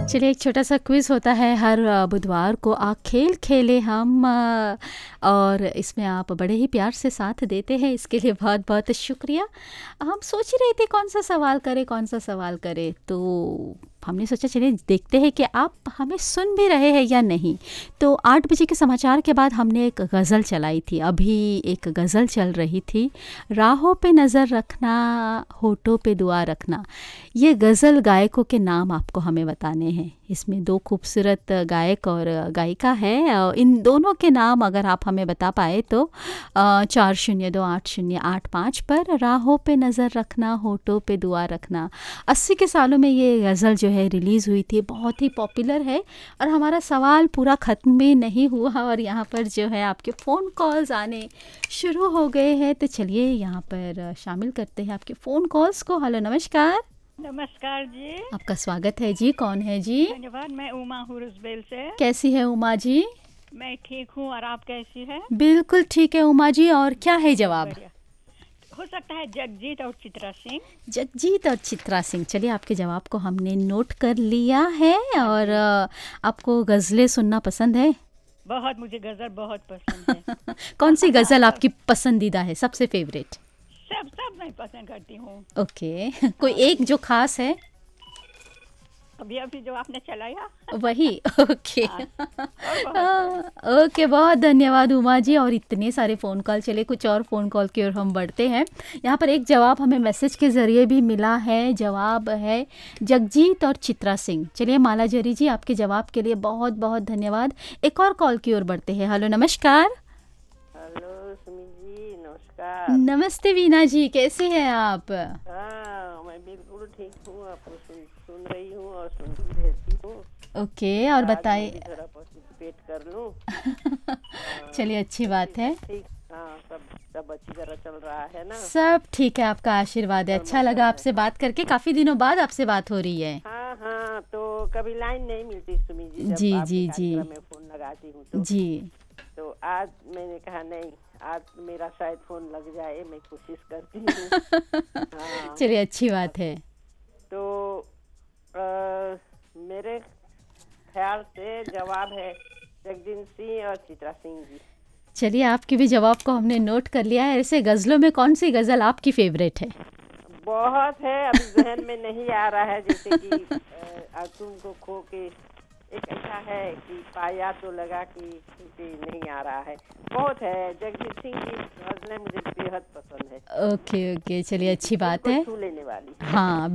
चलिए एक छोटा सा क्विज़ होता है हर बुधवार को आप खेल खेले हम और इसमें आप बड़े ही प्यार से साथ देते हैं, इसके लिए बहुत बहुत शुक्रिया। हम सोच ही रहे थे कौन सा सवाल करें, तो हमने सोचा चलिए देखते हैं कि आप हमें सुन भी रहे हैं या नहीं। तो 8 बजे के समाचार के बाद हमने एक गज़ल चलाई थी, अभी एक गज़ल चल रही थी, राहों पे नज़र रखना, होठों पे दुआ रखना। ये गज़ल गायकों के नाम आपको हमें बताने हैं। इसमें 2 खूबसूरत गायक और गायिका है, इन दोनों के नाम अगर आप हमें बता पाए तो 402808 पर राहों पे नज़र रखना, होठों पे दुआ रखना। 80 के सालों में ये गज़ल जो है रिलीज़ हुई थी, बहुत ही पॉपुलर है। और हमारा सवाल पूरा ख़त्म भी नहीं हुआ और यहाँ पर जो है आपके फ़ोन कॉल्स आने शुरू हो गए हैं। तो चलिए यहाँ पर शामिल करते हैं आपके फ़ोन कॉल्स को। हेलो, नमस्कार। नमस्कार जी। आपका स्वागत है जी। कौन है जी? धन्यवाद। मैं उमा हूँ रुसबेल से। कैसी है उमा जी? मैं ठीक हूँ, और आप कैसी हैं? बिल्कुल ठीक है उमा जी। और क्या है जवाब? बढ़िया। हो सकता है जगजीत और चित्रा सिंह। जगजीत और चित्रा सिंह। चलिए आपके जवाब को हमने नोट कर लिया है। और आपको गज़लें सुनना पसंद है? बहुत, मुझे गजल बहुत पसंद है। कौन सी गज़ल आपकी पसंदीदा है, सबसे फेवरेट? सब मैं पसंद करती हूँ। ओके। कोई एक जो खास है? अभी जो आपने चलाया वही। ओके। और बहुत ओके, बहुत धन्यवाद उमा जी। और इतने सारे फ़ोन कॉल, चले कुछ और फ़ोन कॉल की ओर हम बढ़ते हैं। यहाँ पर एक जवाब हमें मैसेज के ज़रिए भी मिला है। जवाब है जगजीत और चित्रा सिंह। चलिए माला जरी जी, आपके जवाब के लिए बहुत बहुत धन्यवाद। एक और कॉल की ओर बढ़ते हैं। हेलो, नमस्कार। हेलो सुमी जी, नमस्कार। नमस्ते वीना जी, कैसे हैं आप? हाँ, मैं बिल्कुल ठीक हूँ। आपको सुन रही हूँ और सुनती रहती हूँ। ओके, और आज बताइए। मैं भी थोड़ा पार्टिसिपेट कर लूँ। चलिए, अच्छी बात है। ठीक। हाँ, सब अच्छी तरह चल रहा है ना? सब ठीक है, आपका आशीर्वाद है। अच्छा लगा आपसे बात करके, काफ़ी दिनों बाद आपसे बात हो रही है। हाँ, तो कभी लाइन नहीं मिलती सुमी जी, जब जी आपके जी जी कार्यक्रम में फोन लगाती हूँ तो। जी। तो आज मैंने कहा नहीं, आज मेरा शायद फोन लग जाए, मैं कोशिश करती हूँ। हाँ, चलिए, अच्छी बात है। तो मेरे ख्याल से जवाब है जगजीत सिंह और चित्रा सिंह जी। चलिए, आपके भी जवाब को हमने नोट कर लिया है। ऐसे गज़लों में कौन सी गज़ल आपकी फेवरेट है? बहुत है, अभी जहन में नहीं आ रहा है। जैसे कि तुमको खो के, एक ऐसा है कि पाया तो लगा कि नहीं आ रहा है। बहुत है, जगजीत सिंह की गज़लें मुझे बेहद पसंद है। ओके ओके, चलिए अच्छी बात है। छू लेने वाली। हाँ